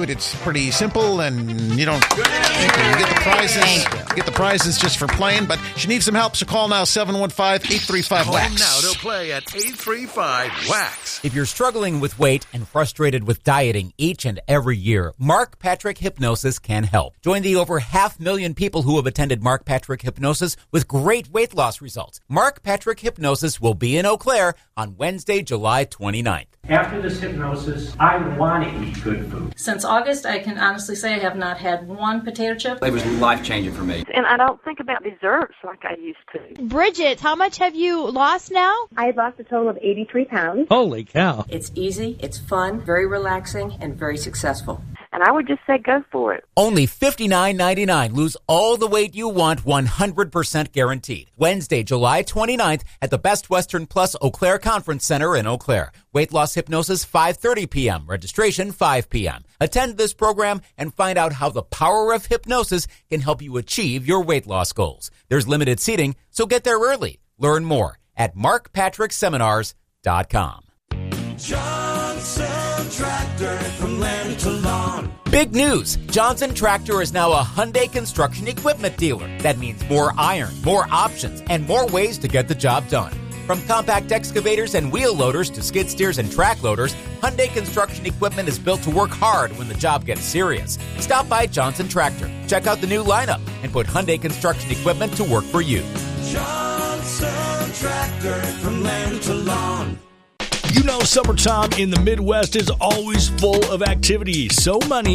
it. It's pretty simple, and you don't you get the prizes. You get the prizes just for playing, but she needs some help, so call now, 715-835-WAX. Call now to play at 835-WAX. If you're struggling with weight and frustrated with dieting each and every year, Mark Patrick Hypnosis can help. Join the over 500,000 people who have attended Mark Patrick Hypnosis with great weight loss results. Mark Patrick Hypnosis will be in Eau Claire on Wednesday, July 29th. After this hypnosis, I want to eat good food. Since August, I can honestly say I have not had one potato chip. It was life-changing for me. And I don't think about desserts like I used to. Bridget, how much have you lost now? I lost a total of 83 pounds. Holy cow. It's easy, it's fun, very relaxing, and very successful. And I would just say go for it. Only $59.99. Lose all the weight you want, 100% guaranteed. Wednesday, July 29th at the Best Western Plus Eau Claire Conference Center in Eau Claire. Weight loss hypnosis, 5:30 p.m. Registration, 5 p.m. Attend this program and find out how the power of hypnosis can help you achieve your weight loss goals. There's limited seating, so get there early. Learn more at markpatrickseminars.com. Johnson Tractor, from land to lawn. Big news! Johnson Tractor is now a Hyundai construction equipment dealer. That means more iron, more options, and more ways to get the job done. From compact excavators and wheel loaders to skid steers and track loaders, Hyundai construction equipment is built to work hard when the job gets serious. Stop by Johnson Tractor, check out the new lineup, and put Hyundai construction equipment to work for you. Johnson Tractor, from land to lawn. You know, summertime in the Midwest is always full of activities, so money